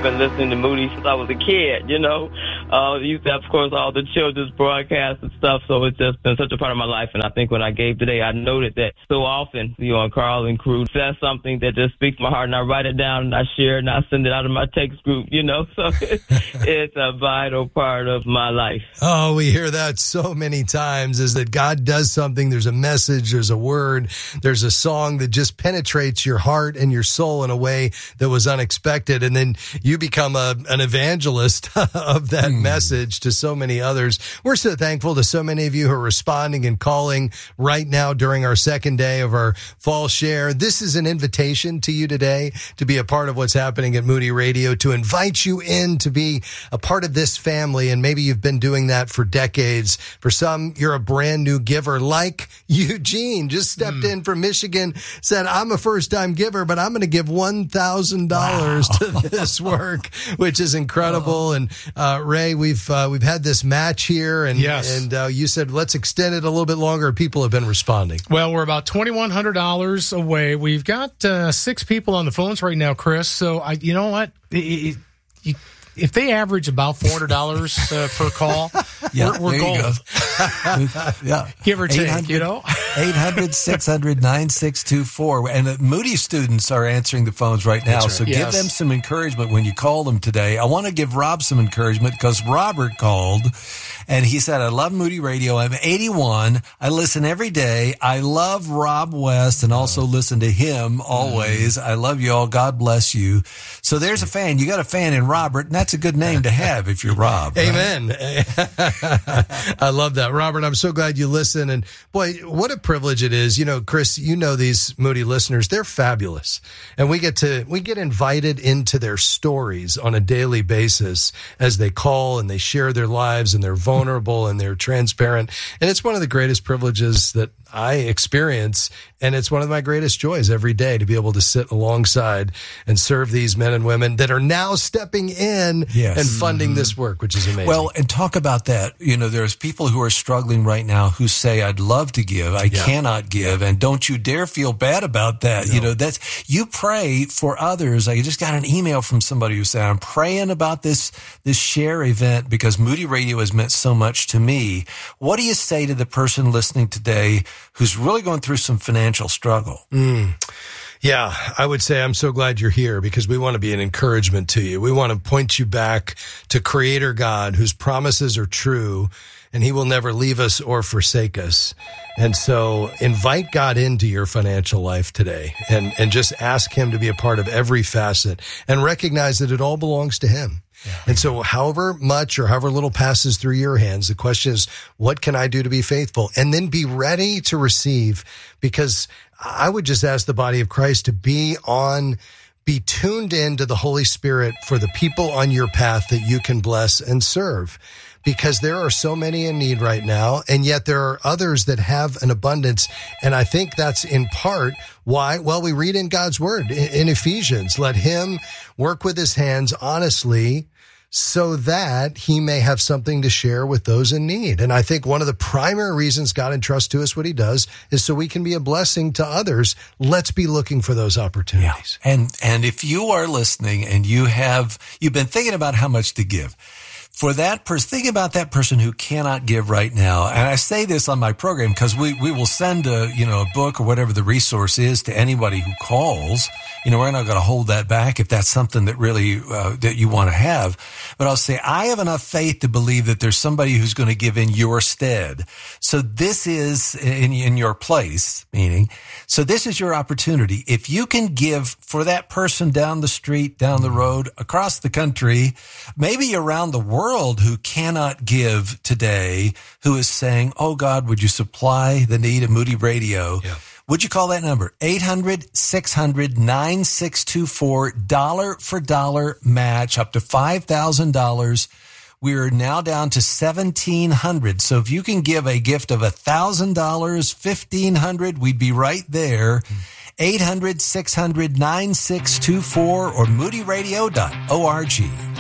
been listening to Moody since I was a kid, you know. Used to have, of course, all the children's broadcasts and stuff, so it's just been such a part of my life. And I think when I gave today, I noted that so often, you know, on Carl and Crew says something that just speaks my heart, and I write it down, and I share it, and I send it out in my text group, you know. So it's a vital part of my life. Oh, we hear that so many times, is that God does something. There's a message, there's a word, there's a song that just penetrates your heart and your soul in a way that was unexpected. And then you become an evangelist of that message to so many others. We're so thankful to so many of you who are responding and calling right now during our second day of our fall share. This is an invitation to you today to be a part of what's happening at Moody Radio, to invite you in to be a part of this family. And maybe you've been doing that for decades. For some, you're a brand new giver, like Eugene just stepped in from Michigan, said, I'm a first-time giver, but I'm going to give $1,000 to this work, which is incredible. And Ray, we've had this match here, and you said let's extend it a little bit longer. People have been responding. Well, we're about $2,100 away. We've got 6 people on the phones right now, Chris. So you know what? If they average about $400 per call, we're gold. Yeah, give or take, you know. 800-600-9624. And Moody students are answering the phones right now. Right. So give them some encouragement when you call them today. I want to give Rob some encouragement because Robert called and he said, I love Moody Radio. I'm 81. I listen every day. I love Rob West and also listen to him always. I love you all. God bless you. So there's a fan. You got a fan in Robert, and that's a good name to have if you're Rob. Right? Amen. I love that. Robert, I'm so glad you listen. And boy, what a privilege it is. You know, Chris, you know these Moody listeners, they're fabulous. And we get invited into their stories on a daily basis as they call and they share their lives, and they're vulnerable and they're transparent. And it's one of the greatest privileges that I experience, and it's one of my greatest joys every day to be able to sit alongside and serve these men and women that are now stepping in and funding this work, which is amazing. Well, and talk about that. You know, there's people who are struggling right now who say, I'd love to give, I cannot give, and don't you dare feel bad about that. No. You know, you pray for others. I just got an email from somebody who said, I'm praying about this share event because Moody Radio has meant so much to me. What do you say to the person listening today who's really going through some financial struggle? Yeah, I would say I'm so glad you're here because we want to be an encouragement to you. We want to point you back to Creator God, whose promises are true, and He will never leave us or forsake us. And so invite God into your financial life today and just ask Him to be a part of every facet and recognize that it all belongs to Him. Yeah. And so however much or however little passes through your hands, the question is, what can I do to be faithful? And then be ready to receive, because I would just ask the body of Christ to be tuned into the Holy Spirit for the people on your path that you can bless and serve. Because there are so many in need right now, and yet there are others that have an abundance. And I think that's in part why, well, we read in God's word in Ephesians, let Him work with His hands honestly so that He may have something to share with those in need. And I think one of the primary reasons God entrusts to us what He does is so we can be a blessing to others. Let's be looking for those opportunities. Yeah. And if you are listening and you've been thinking about how much to give, for that person, think about that person who cannot give right now. And I say this on my program because we will send a book or whatever the resource is to anybody who calls. You know, we're not going to hold that back if that's something that really that you want to have. But I'll say I have enough faith to believe that there's somebody who's going to give in your stead. So this is in your place, meaning. So this is your opportunity. If you can give for that person down the street, down the road, across the country, maybe around the world who cannot give today, who is saying, oh God, would you supply the need of Moody Radio? Yeah. Would you call that number? 800-600-9624, dollar for dollar match, up to $5,000. We're now down to $1,700. So if you can give a gift of $1,000, $1,500, we'd be right there. 800-600-9624 or moodyradio.org.